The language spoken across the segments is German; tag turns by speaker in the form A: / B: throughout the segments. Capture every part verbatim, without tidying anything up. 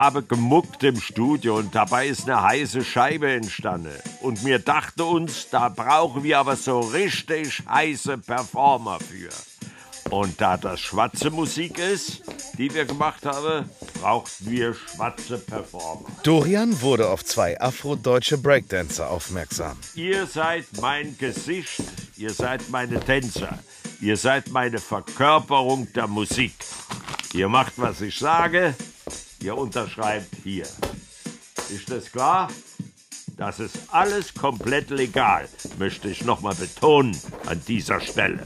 A: habe gemuckt im Studio und dabei ist eine heiße Scheibe entstanden. Und wir dachten uns, da brauchen wir aber so richtig heiße Performer für. Und da das schwarze Musik ist, die wir gemacht haben, brauchten wir schwarze Performer.
B: Dorian wurde auf zwei afrodeutsche Breakdancer aufmerksam.
A: Ihr seid mein Gesicht, ihr seid meine Tänzer, ihr seid meine Verkörperung der Musik. Ihr macht, was ich sage, ihr unterschreibt hier. Ist das klar? Das ist alles komplett legal, möchte ich nochmal betonen an dieser Stelle.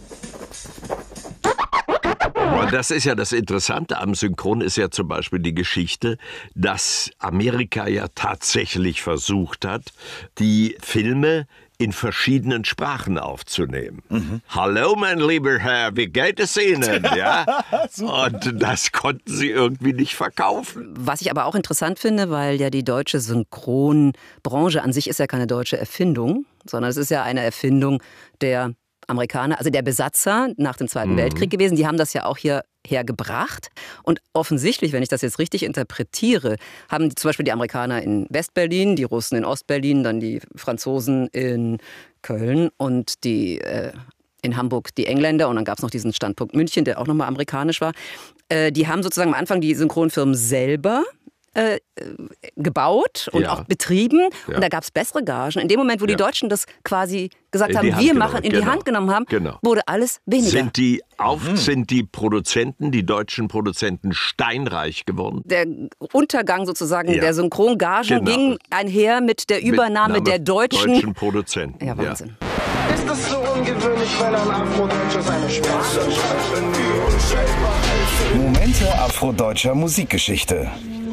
A: Und das ist ja das Interessante am Synchron, ist ja zum Beispiel die Geschichte, dass Amerika ja tatsächlich versucht hat, die Filme in verschiedenen Sprachen aufzunehmen. Mhm. Hallo, mein lieber Herr, wie geht es Ihnen? Ja? Und das konnten sie irgendwie nicht verkaufen.
C: Was ich aber auch interessant finde, weil ja die deutsche Synchronbranche an sich ist ja keine deutsche Erfindung, sondern es ist ja eine Erfindung der Amerikaner, also der Besatzer nach dem Zweiten mhm. Weltkrieg gewesen. Die haben das ja auch hierher gebracht. Und offensichtlich, wenn ich das jetzt richtig interpretiere, haben zum Beispiel die Amerikaner in Westberlin, die Russen in Ostberlin, dann die Franzosen in Köln und die äh, in Hamburg die Engländer. Und dann gab es noch diesen Standpunkt München, der auch nochmal amerikanisch war. Äh, die haben sozusagen am Anfang die Synchronfirmen selber Äh, gebaut und ja. auch betrieben. Ja. Und da gab es bessere Gagen. In dem Moment, wo ja. die Deutschen das quasi gesagt
A: in
C: haben, wir
A: genommen.
C: machen, in
A: genau.
C: die Hand genommen haben,
A: genau.
C: wurde alles weniger.
A: Sind die, auf, mhm. sind die Produzenten, die deutschen Produzenten steinreich geworden?
C: Der Untergang sozusagen ja. der Synchrongagen
A: genau.
C: ging einher mit der Übernahme
A: mit
C: der deutschen,
A: deutschen Produzenten.
C: Ja, Wahnsinn.
D: Ja. Ist es so ungewöhnlich, wenn ein Afrodeutscher seine Sprache schreibt?
B: Momente afrodeutscher Musikgeschichte.